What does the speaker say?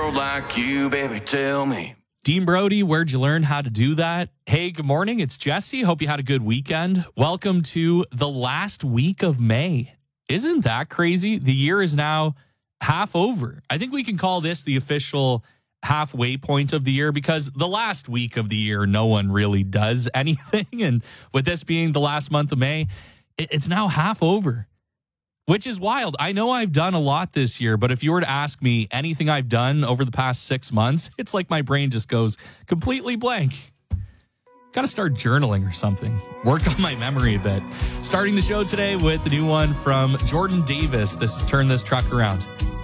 world like you, baby, tell me. Dean Brody, where'd you learn how to do that? Hey, good morning. It's Jesse. Hope you had a good weekend. Welcome to the last week of May. Isn't that crazy? The year is now half over. I think we can call this the official halfway point of the year because the last week of the year, no one really does anything. And with this being the last month of May, it's now half over, which is wild. I know I've done a lot this year, but if you were to ask me anything I've done over the past 6 months, it's like my brain just goes completely blank. Got to start journaling or something. Work on my memory a bit. Starting the show today with the new one from Jordan Davis. This is Turn This Truck Around.